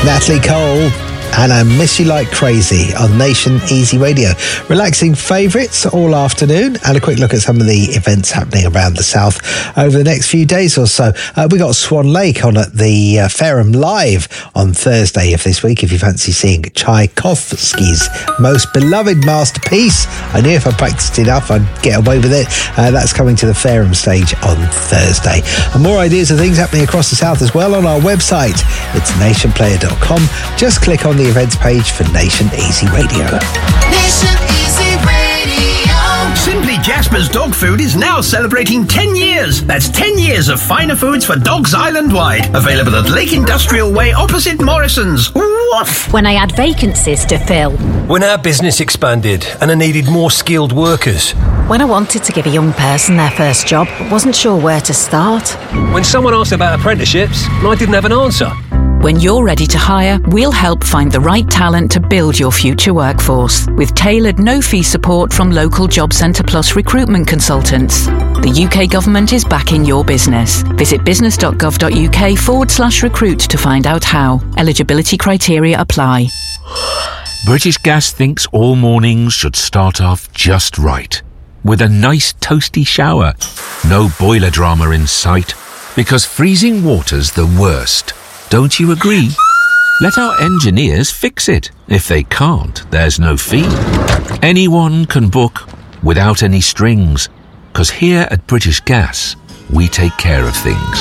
Natalie Cole and I Miss You Like Crazy on Nation Easy Radio. Relaxing favourites all afternoon and a quick look at some of the events happening around the south over the next few days or so. We got Swan Lake on at the Fareham Live on Thursday of this week if you fancy seeing Tchaikovsky's most beloved masterpiece. I knew if I practiced enough I'd get away with it. That's coming to the Fareham stage on Thursday. And more ideas of things happening across the south as well on our website. It's nationplayer.com. Just click on the events page for Nation Easy Radio. Nation Easy Radio. Simply Jasper's Dog Food is now celebrating 10 years. That's 10 years of finer foods for dogs island-wide. Available at Lake Industrial Way opposite Morrison's. Woof! When I had vacancies to fill. When our business expanded and I needed more skilled workers. When I wanted to give a young person their first job, but wasn't sure where to start. When someone asked about apprenticeships and I didn't have an answer. When you're ready to hire, we'll help find the right talent to build your future workforce with tailored no-fee support from local Job Centre Plus recruitment consultants. The UK government is backing your business. Visit business.gov.uk/recruit to find out how. Eligibility criteria apply. British Gas thinks all mornings should start off just right, with a nice toasty shower. No boiler drama in sight, because freezing water's the worst. Don't you agree? Let our engineers fix it. If they can't, there's no fee. Anyone can book without any strings, because here at British Gas, we take care of things.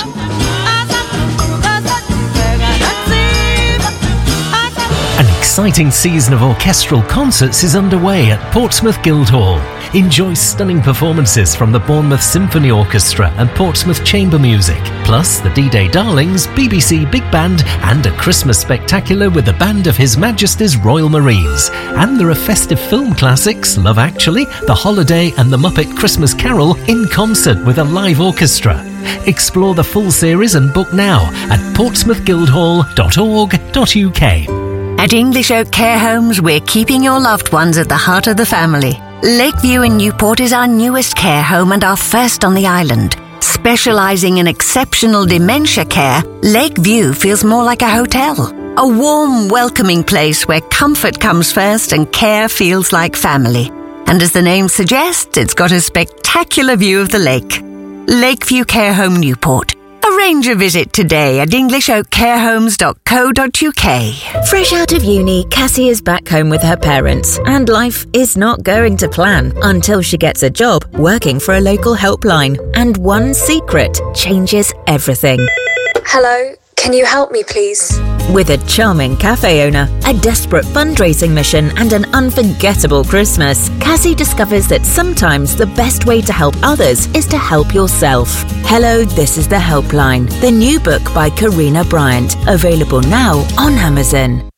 An exciting season of orchestral concerts is underway at Portsmouth Guildhall. Enjoy stunning performances from the Bournemouth Symphony Orchestra and Portsmouth Chamber Music, plus the D-Day Darlings, BBC Big Band and a Christmas spectacular with the band of His Majesty's Royal Marines. And there are festive film classics, Love Actually, The Holiday and The Muppet Christmas Carol in concert with a live orchestra. Explore the full series and book now at portsmouthguildhall.org.uk. At English Oak Care Homes, we're keeping your loved ones at the heart of the family. Lakeview in Newport is our newest care home and our first on the island. Specialising in exceptional dementia care, Lakeview feels more like a hotel. A warm, welcoming place where comfort comes first and care feels like family. And as the name suggests, it's got a spectacular view of the lake. Lakeview Care Home Newport. Arrange a visit today at englishoakcarehomes.co.uk. Fresh out of uni, Cassie is back home with her parents, and life is not going to plan until she gets a job working for a local helpline. And one secret changes everything. Hello, can you help me, please? With a charming cafe owner, a desperate fundraising mission, and an unforgettable Christmas, Cassie discovers that sometimes the best way to help others is to help yourself. Hello, This is the Helpline, the new book by Karina Bryant, available now on Amazon.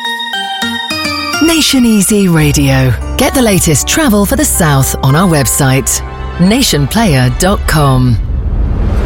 Nation Easy Radio. Get the latest travel for the south on our website, nationplayer.com.